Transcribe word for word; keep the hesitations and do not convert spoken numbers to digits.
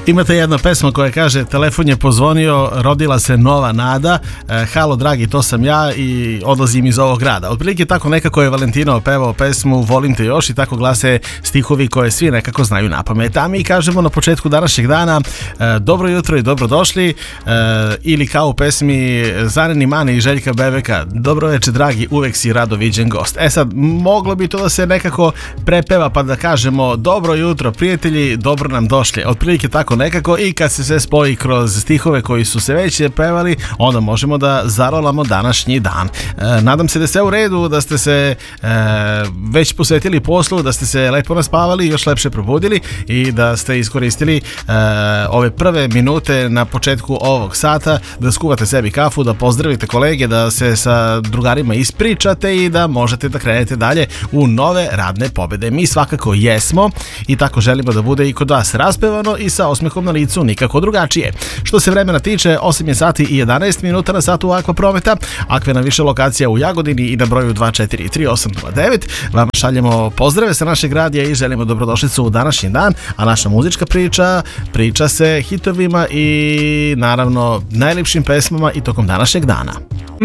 Imate jedna pesma koja kaže: telefon je pozvonio, rodila se nova nada, e, halo dragi, to sam ja i odlazim iz ovog grada. Otprilike tako nekako je Valentino pevao pesmu Volim te još i tako glase stihovi koje svi nekako znaju na pamet. A mi kažemo na početku današnjeg dana e, dobro jutro i dobrodošli, e, ili kao u pesmi Zareni Mani i Željka Bebeka, dobro veče dragi, uvek si rado viđen gost. E sad, moglo bi to da se nekako prepeva pa da kažemo dobro jutro prijatelji, dobro nam došli. Otprilike tako nekako, i kad se sve spoji kroz stihove koji su se već pevali, onda možemo da zarolamo današnji dan. E, nadam se da ste u redu, da ste se e, već posvetili poslu, da ste se lepo naspavali, još lepše probudili i da ste iskoristili e, ove prve minute na početku ovog sata da skuvate sebi kafu, da pozdravite kolege, da se sa drugarima ispričate i da možete da krenete dalje u nove radne pobede. Mi svakako jesmo i tako želimo da bude i kod vas raspevano i sa osmehom na licu, nikako drugačije. Što se vremena tiče, osam je sati i jedanaest minuta na satu Aqua Prometa. Aqua na više lokacija u Jagodini i na broju dva četiri tri osam nula devet. Vama šaljemo pozdrave sa našeg radija i želimo dobrodošlicu u današnji dan, a naša muzička priča priča se hitovima i naravno najlepšim pesmama i tokom današnjeg dana.